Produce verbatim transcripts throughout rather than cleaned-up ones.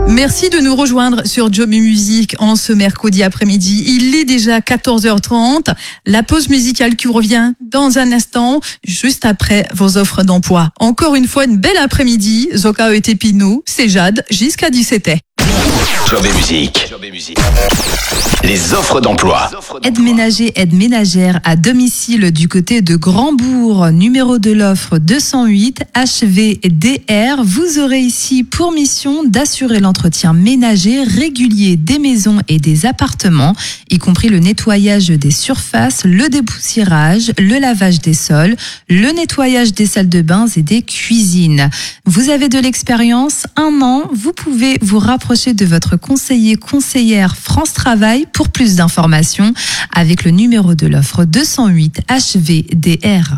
Merci de nous rejoindre sur Job et Musique en ce mercredi après-midi. Il est déjà quatorze heures trente. La pause musicale qui revient dans un instant, juste après vos offres d'emploi. Encore une fois, une belle après-midi. Zoka et Tépino, c'est Jade, jusqu'à dix-sept heures. Job et Musique. Job et Musique. Les offres d'emploi. Aide ménager, aide ménagère à domicile du côté de Grandbourg, numéro de l'offre deux cent huit, H V D R. Vous aurez ici pour mission d'assurer l'entretien ménager régulier des maisons et des appartements, y compris le nettoyage des surfaces, le dépoussiérage, le lavage des sols, le nettoyage des salles de bain et des cuisines. Vous avez de l'expérience, un an, vous pouvez vous rapprocher de votre conseiller, conseillère France Travail pour plus d'informations avec le numéro de l'offre deux cent huit H V D R.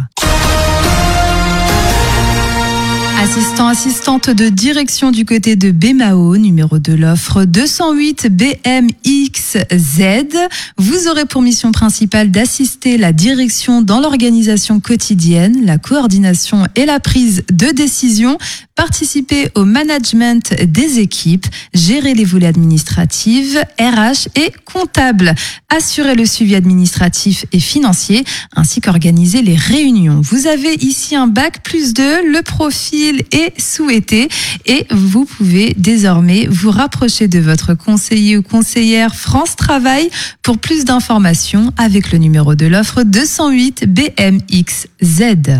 Assistant, assistante de direction du côté de B M A O, numéro de l'offre deux cent huit B M X Z. Vous aurez pour mission principale d'assister la direction dans l'organisation quotidienne, la coordination et la prise de décision, participer au management des équipes, gérer les volets administratifs, R H et comptables, assurer le suivi administratif et financier, ainsi qu'organiser les réunions. Vous avez ici un bac plus deux, le profil est souhaité et vous pouvez désormais vous rapprocher de votre conseiller ou conseillère France Travail pour plus d'informations avec le numéro de l'offre deux cent huit B M X Z.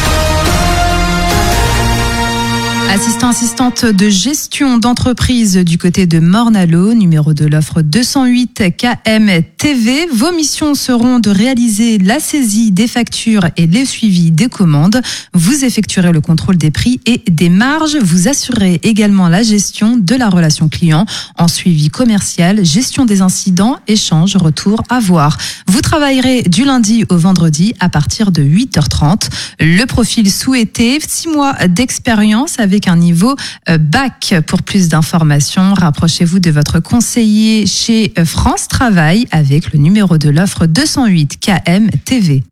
Assistant, assistante de gestion d'entreprise du côté de Morne-à-l'Eau, numéro de l'offre deux cent huit K M T V. Vos missions seront de réaliser la saisie des factures et le suivi des commandes. Vous effectuerez le contrôle des prix et des marges. Vous assurez également la gestion de la relation client en suivi commercial, gestion des incidents, échange, retour, avoir. Vous travaillerez du lundi au vendredi à partir de huit heures trente. Le profil souhaité, six mois d'expérience avec un niveau bac. Pour plus d'informations, rapprochez-vous de votre conseiller chez France Travail avec le numéro de l'offre deux cent huit K M T V.